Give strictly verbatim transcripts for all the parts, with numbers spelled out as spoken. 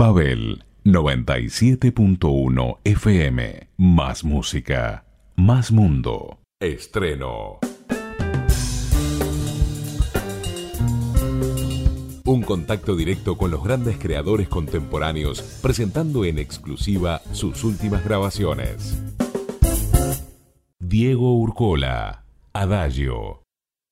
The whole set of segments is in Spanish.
Babel noventa y siete punto uno F M. Más música, más mundo. Estreno. Un contacto directo con los grandes creadores contemporáneos, presentando en exclusiva sus últimas grabaciones. Diego Urcola, Adagio.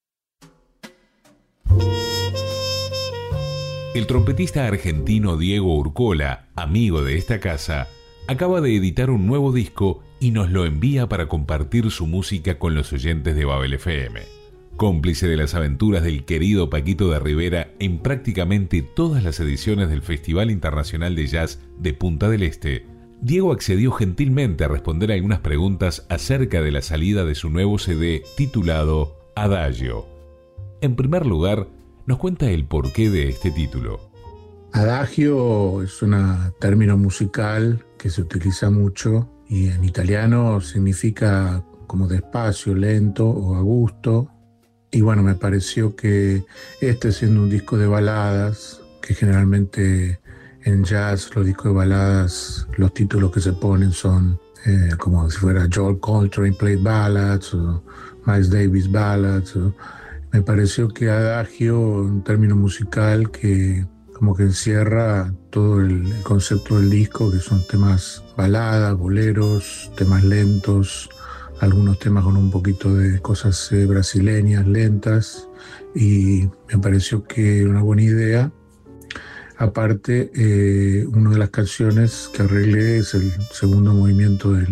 El trompetista argentino Diego Urcola, amigo de esta casa, acaba de editar un nuevo disco y nos lo envía para compartir su música con los oyentes de Babel F M. Cómplice de las aventuras del querido Paquito de Rivera en prácticamente todas las ediciones del Festival Internacional de Jazz de Punta del Este, Diego accedió gentilmente a responder algunas preguntas acerca de la salida de su nuevo C D titulado Adagio. En primer lugar, nos cuenta el porqué de este título. Adagio es un término musical que se utiliza mucho y en italiano significa como despacio, lento o a gusto. Y bueno, me pareció que este, siendo un disco de baladas, que generalmente en jazz los discos de baladas, los títulos que se ponen son eh, como si fuera Joel Coltrane Played Ballads o Miles Davis Ballads. O, me pareció que Adagio, un término musical que como que encierra todo el, el concepto del disco, que son temas baladas, boleros, temas lentos, algunos temas con un poquito de cosas eh, brasileñas, lentas, y me pareció que era una buena idea. Aparte, eh, una de las canciones que arreglé es el segundo movimiento del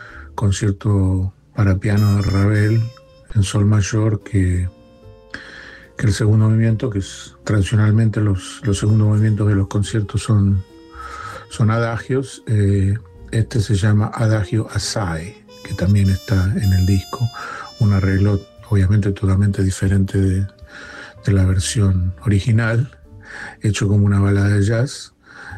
concierto para piano de Ravel en sol mayor, que, que el segundo movimiento, que es tradicionalmente los, los segundos movimientos de los conciertos son, son adagios. Eh, este se llama Adagio Assai, que también está en el disco, un arreglo obviamente totalmente diferente de, de la versión original, hecho como una balada de jazz.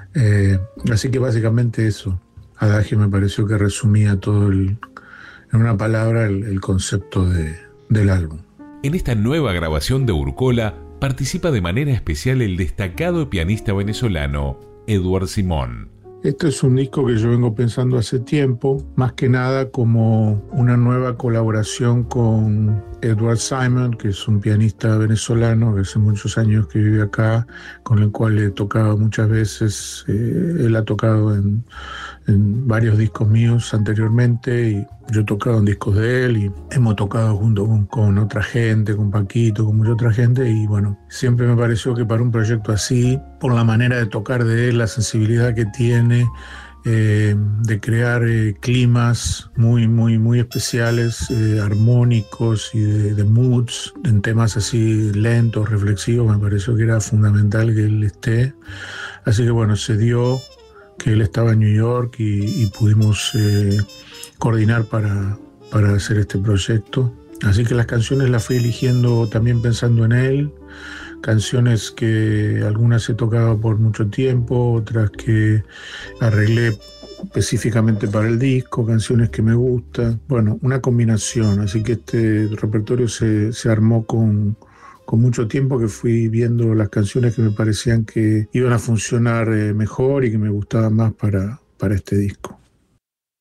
Eh, así que básicamente eso, Adagio me pareció que resumía todo el, en una palabra el, el concepto de, del álbum. En esta nueva grabación de Urcola participa de manera especial el destacado pianista venezolano Edward Simón. Este es un disco que yo vengo pensando hace tiempo, más que nada como una nueva colaboración con Edward Simon, que es un pianista venezolano que hace muchos años que vive acá, con el cual he tocado muchas veces. Eh, él ha tocado en, en varios discos míos anteriormente y yo he tocado en discos de él y hemos tocado junto con, con otra gente, con Paquito, con mucha otra gente, y bueno, siempre me pareció que para un proyecto así, por la manera de tocar de él, la sensibilidad que tiene, eh, de crear eh, climas muy, muy, muy especiales, eh, armónicos y de, de moods, en temas así lentos, reflexivos, me pareció que era fundamental que él esté. Así que bueno, se dio que él estaba en New York y, y pudimos eh, coordinar para, para hacer este proyecto. Así que las canciones las fui eligiendo también pensando en él, canciones que algunas he tocado por mucho tiempo, otras que arreglé específicamente para el disco, canciones que me gustan, bueno, una combinación. Así que este repertorio se, se armó con, con mucho tiempo, que fui viendo las canciones que me parecían que iban a funcionar eh, mejor y que me gustaban más para, para este disco.